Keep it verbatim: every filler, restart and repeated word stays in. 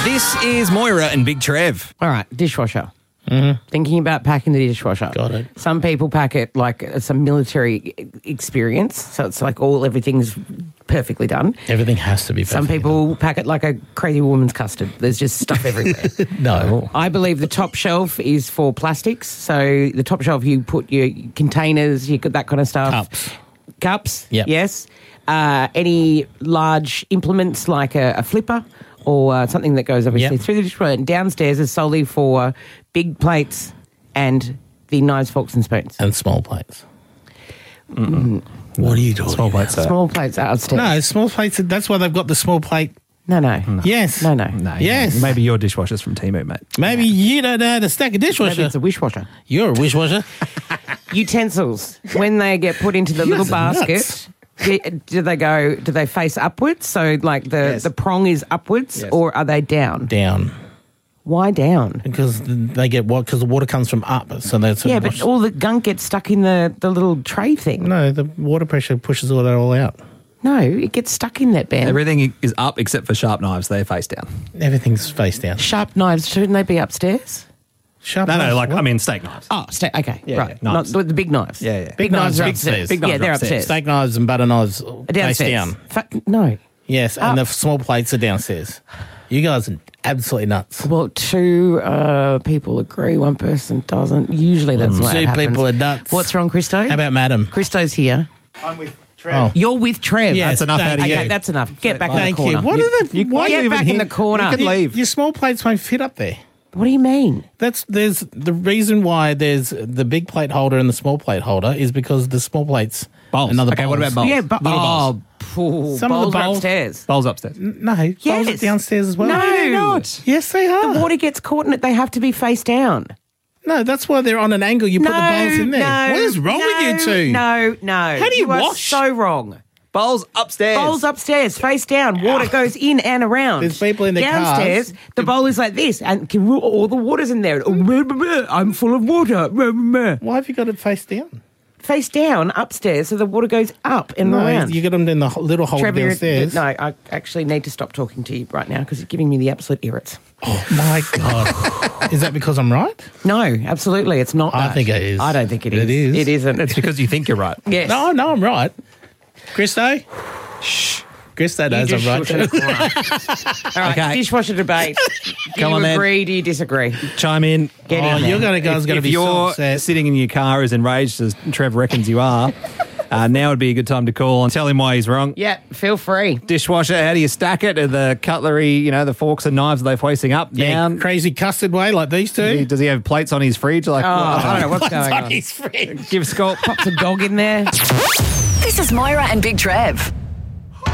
This is Moira and Big Trev. All right, dishwasher. Mm-hmm. Thinking about packing the dishwasher. Got it. Some people pack it like it's a military experience, so it's like all everything's perfectly done. Everything has to be perfect. Some people pack it like a crazy woman's custard. There's just stuff everywhere. No. I believe the top shelf is for plastics. So the top shelf, you put your containers, you got that kind of stuff. Cups. Cups, Yep. yes. Uh, any large implements like a, a flipper or uh, something that goes obviously Yep. through the dishwasher. And downstairs is solely for big plates and the knives, forks and spoons. And small plates. Mm. What are you doing? Small plates. Are. Small plates are upstairs. No, small plates. That's why they've got the small plate. No, no. no. Yes. No, no. No, Yes. Maybe your dishwasher's from Timu, mate. Maybe you don't know how to stack a dishwasher. Maybe it's a dishwasher. You're a dishwasher. Utensils, when they get put into the You little guys are basket, nuts. do, do they go? Do they face upwards? So, like the, Yes. the prong is upwards, Yes. or are they down? Down. Why down? Because they get what? Because the water comes from up. So that's Yeah, but all the gunk gets stuck in the, the little tray thing. No, the water pressure pushes all that all out. No, it gets stuck in that band. Everything is up except for sharp knives. They're face down. Everything's face down. Sharp knives, shouldn't they be upstairs? Sharp No, no, knives, like, what? I mean, steak knives. Oh, sta- okay, Yeah, right. yeah, Not knives. with the big knives. Yeah, yeah. Big, knives, are big upstairs. stairs. Big knives yeah, are they're upstairs. upstairs. Steak knives and butter knives face Downstairs. down. Fa- no. Yes, and Up. the small plates are downstairs. You guys are absolutely nuts. Well, two uh, people agree, one person doesn't. Usually that's what Two happens. people are nuts. What's wrong, Christo? How about Madam? Christo's here. I'm with Trev. You're with Trev. Yes, That's enough thank out of you. Okay, you. that's enough. Get back Thank in the you. corner. What are the? You- why Get you back even in the hit- corner. you can leave. Your small plates won't fit up there. What do you mean? That's there's the reason why there's the big plate holder and the small plate holder is because the small plates. Bowls. Another Okay, what about bowls? Yeah, but Little oh, phew, Some of the bowls are bowls- upstairs. Bowls upstairs. No, bowls Yes. are downstairs as well. No. they're not. Yes, they are. The water gets caught in it. They have to be face down. No, that's why they're on an angle. You put no, the bowls in there. No, what is wrong no, with you two? No, no. How do you are wash? so wrong. Bowls upstairs. Bowls upstairs, face down. Water goes in and around. There's people in their Downstairs, cars. the bowl is like this, and can, all the water's in there. I'm full of water. Why have you got it face down? Face down upstairs, so the water goes up and No, around. you get them in the ho- little hole Trevor, you're- downstairs. no, I actually need to stop talking to you right now because you're giving me the absolute irrits. Oh my god! Is that because I'm right? No, absolutely, it's not. I that. think it is. I don't think it is. It is. It isn't. It's because you think you're right. yes. No, no, I'm right. Christo, shh. Christo You knows just I'm shush in right. the corner. All right, Okay. dishwasher debate. Do Come you on, then. agree? Do you disagree? Chime in. Get Oh, in there. you're going to guys If, going to if be so you're upset. sitting in your car as enraged as Trev reckons you are, uh, now would be a good time to call and tell him why he's wrong. Yeah, feel free. Dishwasher, how do you stack it? Are the cutlery, you know, the forks and knives, are they facing up, Yeah, down? crazy custard way like these two. Does he have plates on his fridge? Like, Oh, I don't know what's What's going on on. his fridge? give Scott. Pops a dog in there. This is Moira and Big Trev.